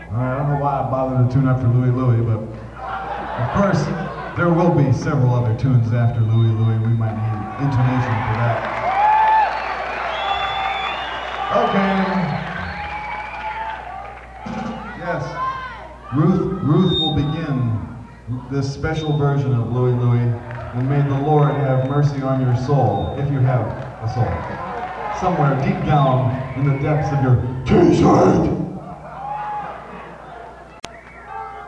I don't know why I bothered to tune up for Louie Louie, but of course, there will be several other tunes after Louie Louie. We might need intonation for that. Okay. Yes. Ruth will begin this special version of Louie Louie, and may the Lord have mercy on your soul, if you have a soul. Somewhere deep down in the depths of your t-shirt.